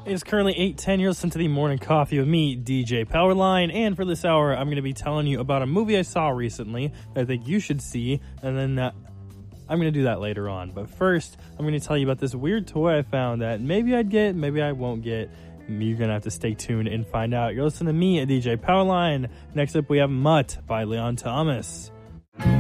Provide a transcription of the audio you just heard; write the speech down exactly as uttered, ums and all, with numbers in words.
It's currently eight ten. You're listening to the Morning Coffee with me, D J Powerline. And for this hour, I'm going to be telling you about a movie I saw recently that I think you should see. And then uh, I'm going to do that later on. But first, I'm going to tell you about this weird toy I found that maybe I'd get, maybe I won't get. You're going to have to stay tuned and find out. You're listening to me, D J Powerline. Next up, we have Mutt by Leon Thomas.